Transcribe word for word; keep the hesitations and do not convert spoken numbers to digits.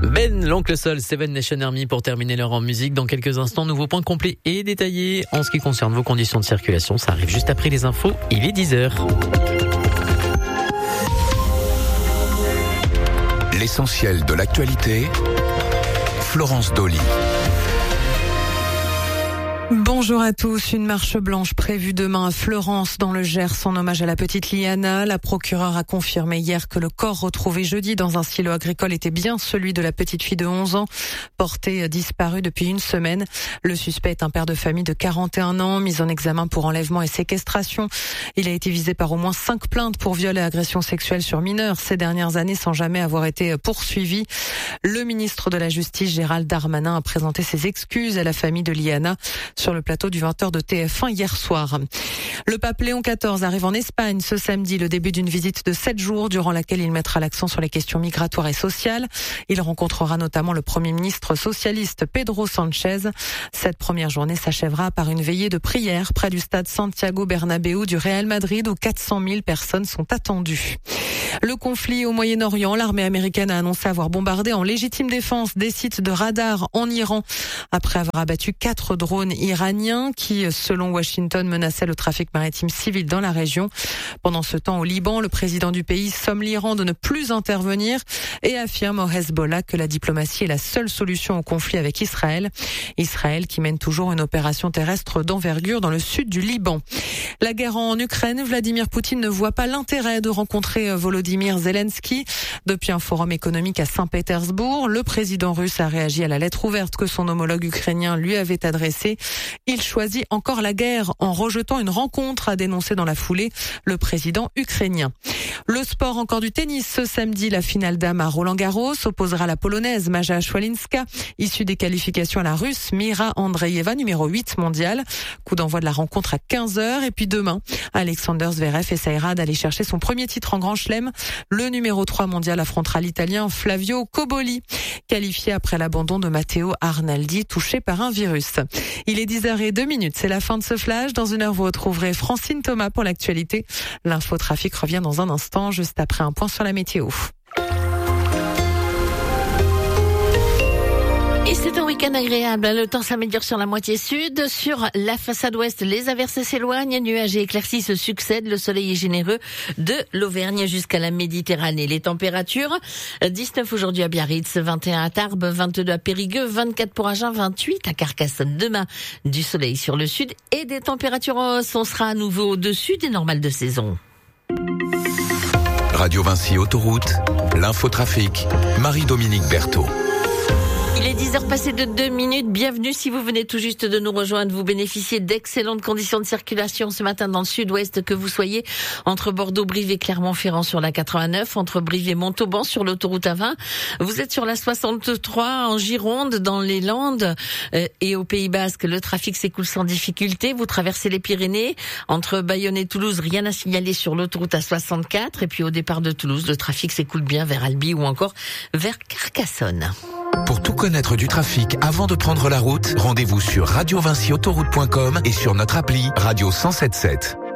Ben, l'Oncle Sol, Seven Nation Army pour terminer l'heure en musique. Dans quelques instants, nouveau point complet et détaillé en ce qui concerne vos conditions de circulation. Ça arrive juste après les infos. Il est dix heures. L'essentiel de l'actualité, Florence Dolly. Bonjour à tous. Une marche blanche prévue demain à Fleurance dans le Gers en hommage à la petite Liana. La procureure a confirmé hier que le corps retrouvé jeudi dans un silo agricole était bien celui de la petite fille de onze ans, portée disparue depuis une semaine. Le suspect est un père de famille de quarante et un ans, mis en examen pour enlèvement et séquestration. Il a été visé par au moins cinq plaintes pour viol et agression sexuelle sur mineurs ces dernières années sans jamais avoir été poursuivi. Le ministre de la Justice, Gérald Darmanin, a présenté ses excuses à la famille de Liana sur le plateau du vingt heures de T F un hier soir. Le pape Léon quatorze arrive en Espagne ce samedi, le début d'une visite de sept jours durant laquelle il mettra l'accent sur les questions migratoires et sociales. Il rencontrera notamment le premier ministre socialiste Pedro Sánchez. Cette première journée s'achèvera par une veillée de prière près du stade Santiago Bernabéu du Real Madrid où quatre cent mille personnes sont attendues. Le conflit au Moyen-Orient, l'armée américaine a annoncé avoir bombardé en légitime défense des sites de radar en Iran après avoir abattu quatre drones iraniens qui, selon Washington, menaçaient le trafic maritime civil dans la région. Pendant ce temps, au Liban, le président du pays somme l'Iran de ne plus intervenir et affirme au Hezbollah que la diplomatie est la seule solution au conflit avec Israël. Israël qui mène toujours une opération terrestre d'envergure dans le sud du Liban. La guerre en Ukraine, Vladimir Poutine ne voit pas l'intérêt de rencontrer Volodymyr Zelensky. Depuis un forum économique à Saint-Pétersbourg, le président russe a réagi à la lettre ouverte que son homologue ukrainien lui avait adressée. Il choisit encore la guerre en rejetant une rencontre, a dénoncé dans la foulée le président ukrainien. Le sport, encore du tennis. Ce samedi, la finale dames à Roland-Garros opposera la polonaise Maja Szwalinska, issue des qualifications à la russe Mira Andreeva, numéro huit mondiale. Coup d'envoi de la rencontre à quinze heures. Et puis demain, Alexander Zverev essaiera d'aller chercher son premier titre en Grand Chelem. Le numéro trois mondial affrontera l'Italien Flavio Cobolli, qualifié après l'abandon de Matteo Arnaldi, touché par un virus. Il est dix heures zéro deux minutes, c'est la fin de ce flash. Dans une heure, vous retrouverez Francine Thomas pour l'actualité. L'infotrafic revient dans un instant, juste après un point sur la météo. Et c'est un week-end agréable. Le temps s'améliore sur la moitié sud. Sur la façade ouest, les averses s'éloignent. Nuages et éclaircies se succèdent. Le soleil est généreux de l'Auvergne jusqu'à la Méditerranée. Les températures, dix-neuf aujourd'hui à Biarritz, vingt et un à Tarbes, vingt-deux à Périgueux, vingt-quatre pour Agen, vingt-huit à Carcassonne. Demain, du soleil sur le sud et des températures en hausse. On sera à nouveau au-dessus des normales de saison. Radio Vinci Autoroute, l'infotrafic, Marie-Dominique Berthaud. Il est dix heures passées de deux minutes. Bienvenue si vous venez tout juste de nous rejoindre. Vous bénéficiez d'excellentes conditions de circulation ce matin dans le sud-ouest, que vous soyez entre Bordeaux, Brive et Clermont-Ferrand sur la quatre-vingt-neuf, entre Brive et Montauban sur l'autoroute A vingt. Vous êtes sur la soixante-trois en Gironde, dans les Landes euh, et au Pays Basque. Le trafic s'écoule sans difficulté. Vous traversez les Pyrénées. Entre Bayonne et Toulouse, rien à signaler sur l'autoroute A soixante-quatre. Et puis au départ de Toulouse, le trafic s'écoule bien vers Albi ou encore vers Carcassonne. Pour tout connaître du trafic avant de prendre la route, rendez-vous sur radio vinci autoroute point com et sur notre appli Radio cent soixante-dix-sept.